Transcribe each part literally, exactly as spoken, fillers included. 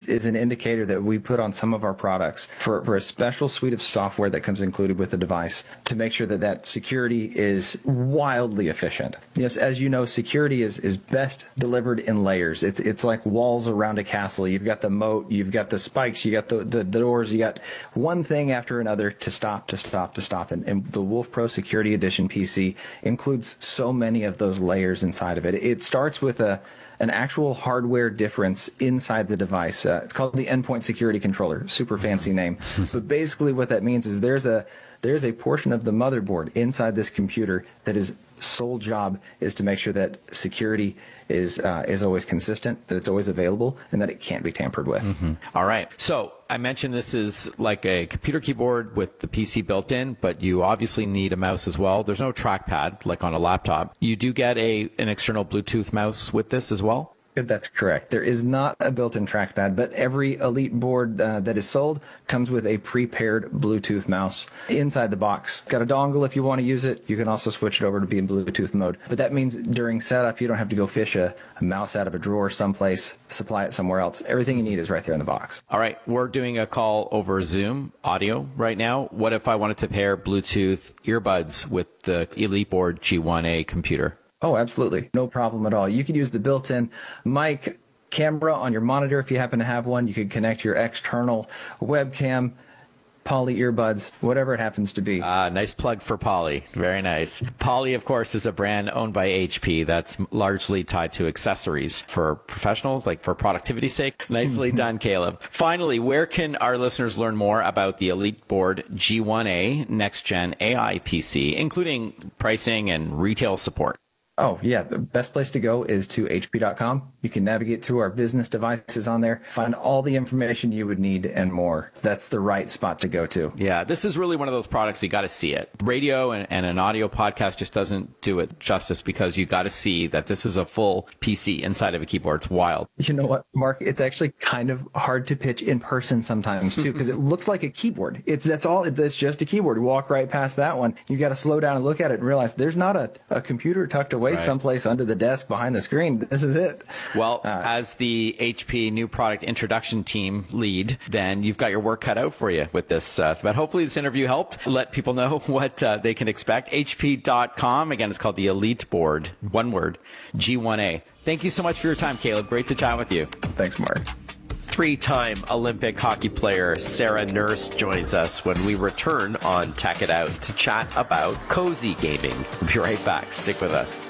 is an indicator that we put on some of our products for, for a special suite of software that comes included with the device to make sure that that security is wildly efficient. Yes, as you know, security is, is best delivered in layers. It's it's like walls around a castle. You've got the moat, you've got the spikes, you got the, the, the doors, you got one thing after another to stop, to stop, to stop. And, and the Wolf Pro Security Edition P C includes so many of those layers inside of it. It starts with a an actual hardware difference inside the device. Uh, it's called the Endpoint Security Controller, super fancy name. But basically what that means is there's a there's a portion of the motherboard inside this computer that is sole job is to make sure that security is uh, is always consistent, that it's always available, and that it can't be tampered with. Mm-hmm. All right. So I mentioned this is like a computer keyboard with the P C built in, but you obviously need a mouse as well. There's no trackpad like on a laptop. You do get a an external Bluetooth mouse with this as well? That's correct. There is not a built-in trackpad, but every Elite board uh, that is sold comes with a prepared Bluetooth mouse inside the box. It's got a dongle if you want to use it. You can also switch it over to be in Bluetooth mode. But that means during setup, you don't have to go fish a, a mouse out of a drawer someplace, supply it somewhere else. Everything you need is right there in the box. All right. We're doing a call over Zoom audio right now. What if I wanted to pair Bluetooth earbuds with the Elite Board G one A computer? Oh, absolutely. No problem at all. You could use the built-in mic camera on your monitor if you happen to have one. You could connect your external webcam, Poly earbuds, whatever it happens to be. Ah, nice plug for Poly. Very nice. Poly, of course, is a brand owned by H P that's largely tied to accessories for professionals, like for productivity's sake. Nicely done, Caleb. Finally, where can our listeners learn more about the Elite Board G one A next-gen A I P C, including pricing and retail support? Oh, yeah. The best place to go is to H P dot com. You can navigate through our business devices on there, find all the information you would need and more. That's the right spot to go to. Yeah, this is really one of those products you got to see it. Radio and, and an audio podcast just doesn't do it justice because you got to see that this is a full P C inside of a keyboard. It's wild. You know what, Mark? It's actually kind of hard to pitch in person sometimes, too, because it looks like a keyboard. It's That's all. It's just a keyboard. You walk right past that one. You got to slow down and look at it and realize there's not a, a computer tucked away Right. someplace under the desk behind the screen. This is it. Well, uh, as the H P new product introduction team lead, then you've got your work cut out for you with this. Uh, but hopefully this interview helped let people know what uh, they can expect. H P dot com. Again, it's called the Elite Board. One word. G one A. Thank you so much for your time, Caleb. Great to chat with you. Thanks, Mark. Three-time Olympic hockey player Sarah Nurse joins us when we return on Tech It Out to chat about cozy gaming. We'll be right back. Stick with us.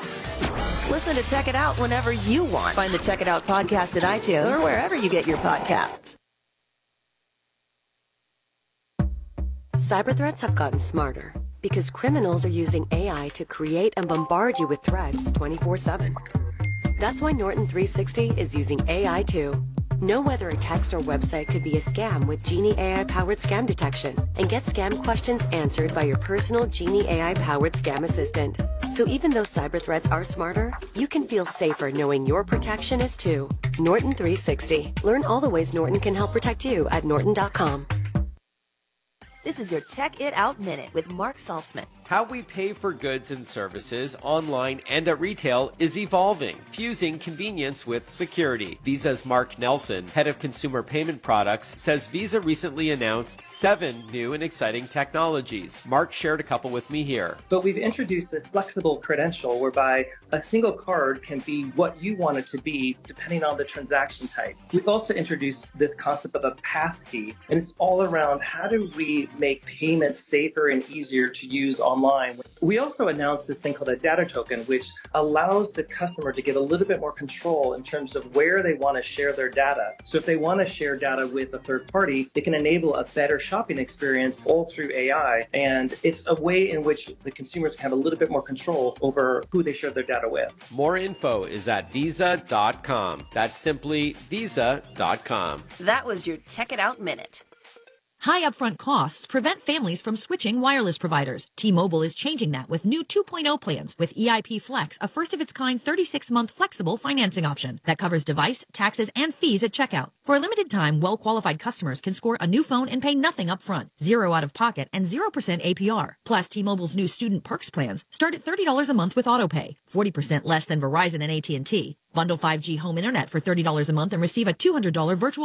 Listen to Check It Out whenever you want. Find the Check It Out podcast at iTunes or wherever you get your podcasts. Cyber threats have gotten smarter because criminals are using A I to create and bombard you with threats twenty-four seven. That's why Norton three sixty is using A I too. Know whether a text or website could be a scam with Genie A I-powered scam detection and get scam questions answered by your personal Genie A I-powered scam assistant. So even though cyber threats are smarter, you can feel safer knowing your protection is too. Norton three sixty. Learn all the ways Norton can help protect you at norton dot com. This is your Check It Out Minute with Mark Saltzman. How we pay for goods and services online and at retail is evolving, fusing convenience with security. Visa's Mark Nelson, head of consumer payment products, says Visa recently announced seven new and exciting technologies. Mark shared a couple with me here. But we've introduced a flexible credential whereby a single card can be what you want it to be depending on the transaction type. We've also introduced this concept of a passkey, and it's all around how do we make payments safer and easier to use online. Online. We also announced this thing called a data token, which allows the customer to get a little bit more control in terms of where they want to share their data. So if they want to share data with a third party, it can enable a better shopping experience all through A I. And it's a way in which the consumers can have a little bit more control over who they share their data with. More info is at visa dot com. That's simply visa dot com. That was your Check It Out Minute. High upfront costs prevent families from switching wireless providers. T-Mobile is changing that with new two point oh plans with E I P Flex, a first-of-its-kind thirty-six month flexible financing option that covers device, taxes, and fees at checkout. For a limited time, well-qualified customers can score a new phone and pay nothing upfront, zero out of pocket, and zero percent A P R. Plus, T-Mobile's new Student Perks plans start at thirty dollars a month with autopay, forty percent less than Verizon and A T and T. Bundle five G home internet for thirty dollars a month and receive a two hundred dollars virtual